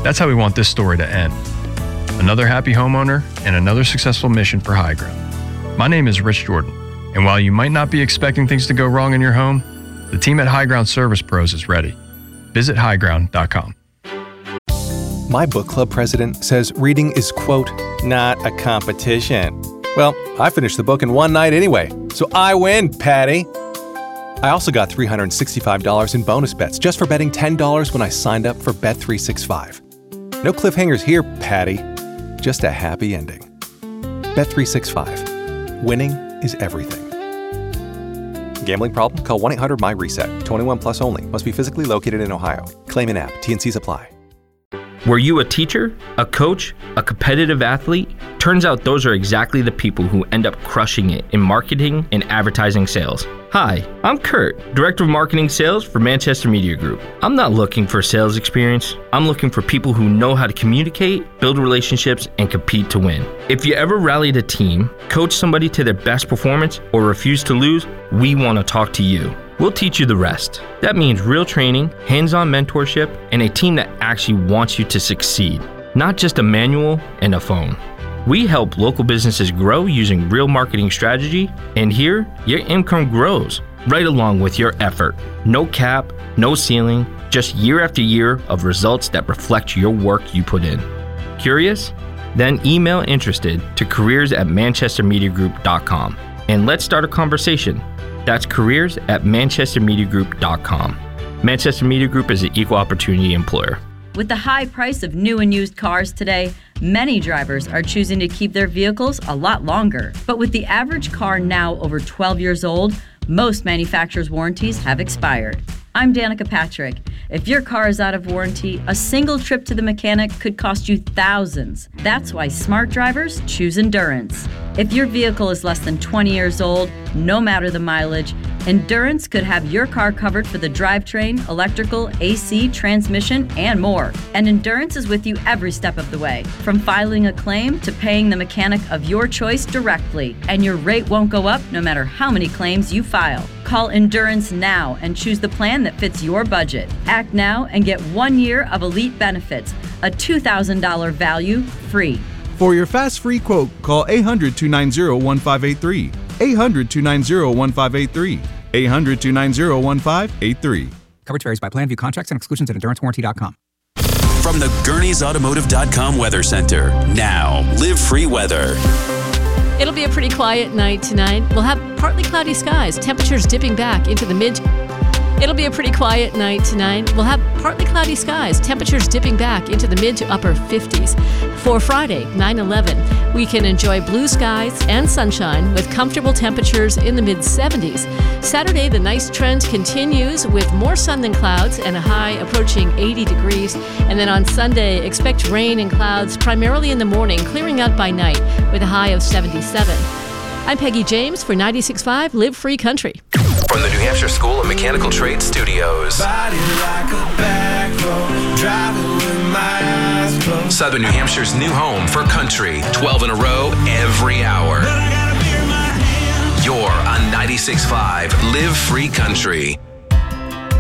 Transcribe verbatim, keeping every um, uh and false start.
That's how we want this story to end. Another happy homeowner and another successful mission for High Ground. My name is Rich Jordan, and while you might not be expecting things to go wrong in your home, the team at High Ground Service Pros is ready. Visit high ground dot com. My book club president says reading is, quote, not a competition. Well, I finished the book in one night anyway, so I win, Patty. I also got three hundred sixty-five dollars in bonus bets just for betting ten dollars when I signed up for Bet three sixty-five. No cliffhangers here, Patty. Just a happy ending. Bet three sixty-five. Winning is everything. Gambling problem? Call one eight hundred M Y reset. twenty-one plus only. Must be physically located in Ohio. Claim in app. T and C's apply. Were you a teacher, a coach, a competitive athlete? Turns out those are exactly the people who end up crushing it in marketing and advertising sales. Hi, I'm Kurt, Director of Marketing Sales for Manchester Media Group. I'm not looking for sales experience. I'm looking for people who know how to communicate, build relationships, and compete to win. If you ever rallied a team, coach somebody to their best performance, or refuse to lose, we want to talk to you. We'll teach you the rest. That means real training, hands-on mentorship, and a team that actually wants you to succeed, not just a manual and a phone. We help local businesses grow using real marketing strategy, and here, your income grows right along with your effort. No cap, no ceiling, just year after year of results that reflect your work you put in. Curious? Then email interested to careers at manchester media group dot com and let's start a conversation. That's careers at manchester media group dot com. Manchester Media Group is an equal opportunity employer. With the high price of new and used cars today, many drivers are choosing to keep their vehicles a lot longer. But with the average car now over twelve years old, most manufacturers' warranties have expired. I'm Danica Patrick. If your car is out of warranty, a single trip to the mechanic could cost you thousands. That's why smart drivers choose Endurance. If your vehicle is less than twenty years old, no matter the mileage, Endurance could have your car covered for the drivetrain, electrical, A C, transmission, and more. And Endurance is with you every step of the way, from filing a claim to paying the mechanic of your choice directly. And your rate won't go up no matter how many claims you file. Call Endurance now and choose the plan that fits your budget. Act now and get one year of elite benefits, a two thousand dollars value free. For your fast free quote, call eight hundred, two nine zero, one five eight three. eight hundred, two nine zero, one five eight three. eight hundred, two nine zero, one five eight three. Coverage varies by plan. View contracts and exclusions at endurance warranty dot com. From the Gurney's Automotive dot com Weather Center. Now, Live Free Weather. It'll be a pretty quiet night tonight. We'll have partly cloudy skies, temperatures dipping back into the mid. It'll be a pretty quiet night tonight. We'll have partly cloudy skies, temperatures dipping back into the mid to upper fifties. For Friday, nine eleven, we can enjoy blue skies and sunshine with comfortable temperatures in the mid seventies. Saturday, the nice trend continues with more sun than clouds and a high approaching eighty degrees. And then on Sunday, expect rain and clouds primarily in the morning, clearing out by night with a high of seventy-seven. I'm Peggy James for ninety-six point five Live Free Country. From the New Hampshire School of Mechanical Trades Studios. Body like a back road, driving with my eyes closed. Southern New Hampshire's new home for country. twelve in a row, every hour. But I got a beer in my hand. You're on ninety-six point five Live Free Country.